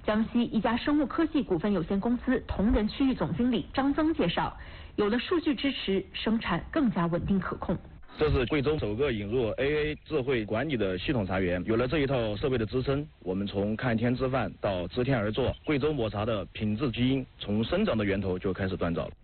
江西一家生物科技股份有限公司同仁区域总经理张增介绍，有了数据支持，生产更加稳定可控。 这是贵州首个引入 AA 智慧管理的系统茶园，有了这一套设备的支撑，我们从看天吃饭到知天而作，贵州抹茶的品质基因从生长的源头就开始锻造了。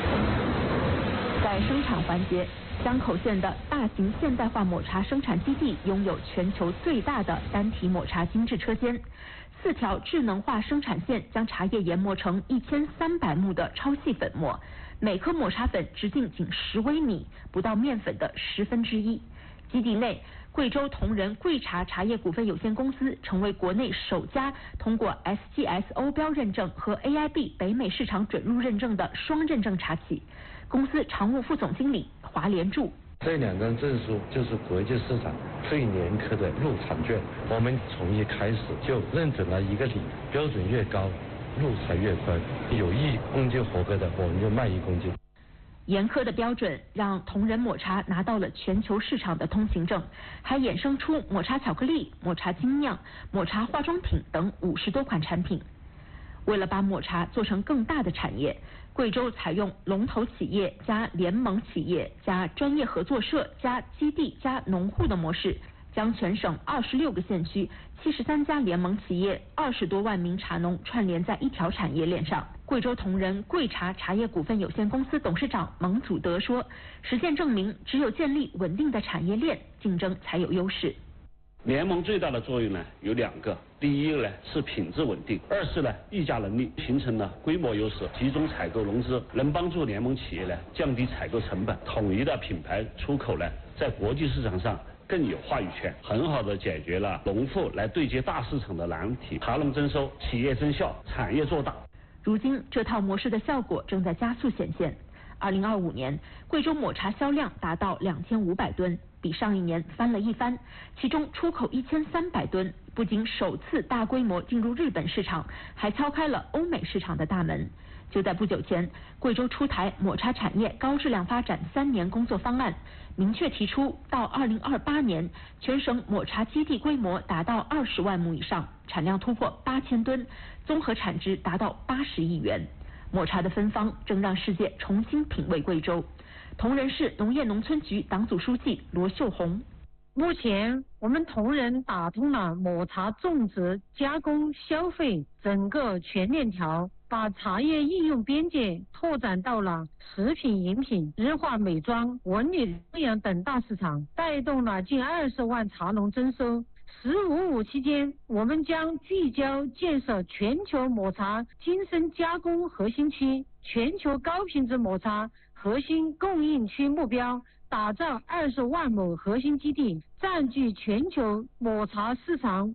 在生产环节，江口县的大型现代化抹茶生产基地拥有全球最大的单体抹茶精制车间，4条智能化生产线将茶叶研磨成1300目的超细粉末，每颗抹茶粉直径仅10微米，不到面粉的1/10。基地内，贵州同仁贵茶茶叶股份有限公司成为国内首家通过 SGS 标认证和 AIB 北美市场准入认证的双认证茶企。公司常务副总经理华连柱。 这2张证书就是国际市场最严苛的入场券，我们从一开始就认准了一个理，标准越高，路才越宽。有1公斤合格的，我们就卖1公斤。 严苛的标准让同仁抹茶拿到了全球市场的通行证，还衍生出抹茶巧克力、抹茶精酿、抹茶化妆品等50多款产品。为了把抹茶做成更大的产业，贵州采用龙头企业加联盟企业加专业合作社加基地加农户的模式，将全省26个县区73家联盟企业20多万名茶农串联在一条产业链上。贵州同仁贵茶茶叶股份有限公司董事长蒙祖德说，实践证明，只有建立稳定的产业链，竞争才有优势。 联盟最大的作用呢有2个，第一个呢是品质稳定，2是呢议价能力，形成了规模优势，集中采购融资，能帮助联盟企业呢降低采购成本，统一的品牌出口呢在国际市场上更有话语权，很好的解决了农户来对接大市场的难题，茶农增收，企业增效，产业做大。 如今这套模式的效果正在加速显现。2025年，贵州抹茶销量达到2500吨，比上一年翻了一番，其中出口1300吨，不仅首次大规模进入日本市场，还敲开了欧美市场的大门。就在不久前，贵州出台抹茶产业高质量发展3年工作方案，明确提出到2028年，全省抹茶基地规模达到20万亩以上，产量突破8000吨，综合产值达到80亿元。抹茶的芬芳正让世界重新品味贵州。同仁市农业农村局党组书记罗秀红。 目前我们同仁打通了抹茶种植、加工、消费整个全链条，把茶叶应用边界拓展到了食品饮品、日化美妆、文旅养养等大市场，带动了近20万茶农增收。15.5期间，我们将聚焦建设全球抹茶精深加工核心区、全球高品质抹茶核心供应区目标，打造20万亩核心基地，占据全球抹茶市场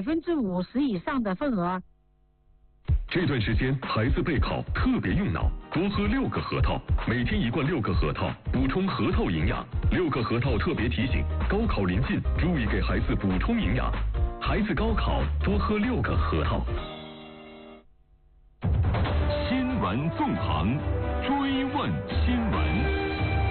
50%以上的份额。 这段时间孩子备考特别用脑，多喝6个核桃，每天1罐6个核桃，补充核桃营养。6个核桃特别提醒，高考临近，注意给孩子补充营养。孩子高考多喝6个核桃。 新闻纵横，追问新闻。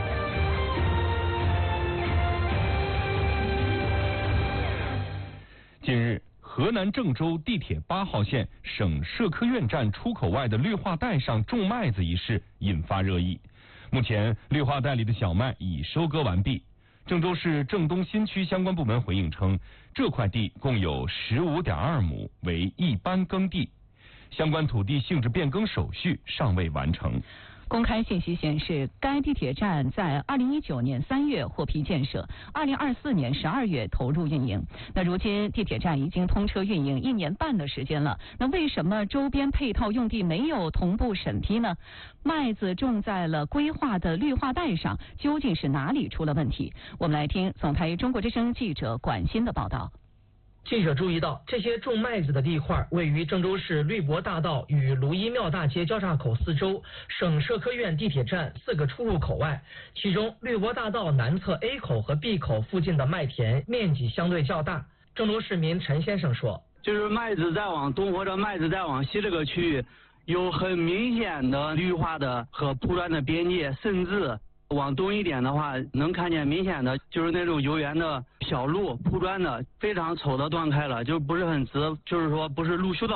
近日，河南郑州地铁8号线省社科院站出口外的绿化带上种麦子一事引发热议。目前，绿化带里的小麦已收割完毕。郑州市郑东新区相关部门回应称，这块地共有15.2亩为一般耕地，相关土地性质变更手续尚未完成。 公开信息显示，该地铁站在2019年3月获批建设，2024年12月投入运营。那如今地铁站已经通车运营1年半的时间了，那为什么周边配套用地没有同步审批呢？麦子种在了规划的绿化带上，究竟是哪里出了问题？我们来听总台中国之声记者管欣的报道。 记者注意到，这些种麦子的地块位于郑州市绿博大道与卢一庙大街交叉口四周省社科院地铁站4个出入口外，其中绿博大道南侧 A 口和 B 口附近的麦田面积相对较大。郑州市民陈先生说， 就是麦子再往东或者麦子再往西这个区域有很明显的绿化的和铺砖的边界，甚至往东一点的话，能看见明显的就是那种游园的小路铺砖的，非常丑的断开了，就不是很直，就是说不是路修的